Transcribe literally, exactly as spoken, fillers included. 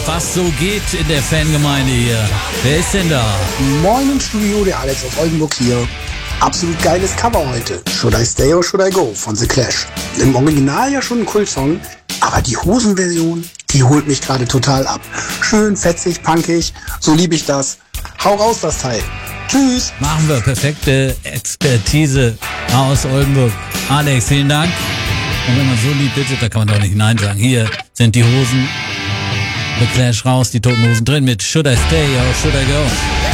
was so geht in der Fangemeinde hier. Wer ist denn da? Moin im Studio, der Alex aus Oldenburg hier. Absolut geiles Cover heute. Should I Stay or Should I Go von The Clash. Im Original ja schon ein Kultsong, aber die Hosenversion, die holt mich gerade total ab. Schön, fetzig, punkig, so liebe ich das. Hau raus das Teil. Tschüss. Machen wir. Perfekte Expertise aus Oldenburg. Alex, vielen Dank. Und wenn man so lieb bittet, da kann man doch nicht Nein sagen. Hier sind die Hosen. The Clash raus, die Toten Hosen drin mit Should I Stay or Should I Go?